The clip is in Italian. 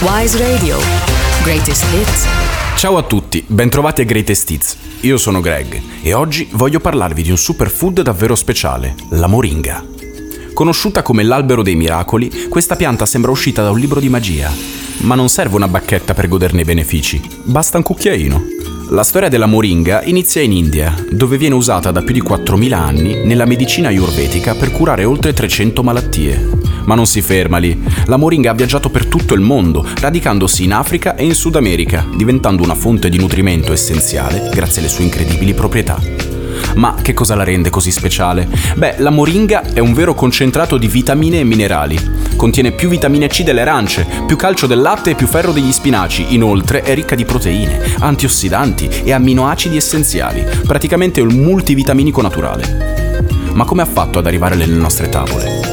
Wise Radio. Greatest Hits. Ciao a tutti, bentrovati a Greatest Hits. Io sono Greg e oggi voglio parlarvi di un superfood davvero speciale, la moringa. Conosciuta come l'albero dei miracoli, questa pianta sembra uscita da un libro di magia. Ma non serve una bacchetta per goderne i benefici, basta un cucchiaino. La storia della moringa inizia in India, dove viene usata da più di 4.000 anni nella medicina ayurvedica per curare oltre 300 malattie. Ma non si ferma lì. La moringa ha viaggiato per tutto il mondo, radicandosi in Africa e in Sud America, diventando una fonte di nutrimento essenziale grazie alle sue incredibili proprietà. Ma che cosa la rende così speciale? Beh, la moringa è un vero concentrato di vitamine e minerali. Contiene più vitamine C delle arance, più calcio del latte e più ferro degli spinaci. Inoltre è ricca di proteine, antiossidanti e amminoacidi essenziali. Praticamente è un multivitaminico naturale. Ma come ha fatto ad arrivare nelle nostre tavole?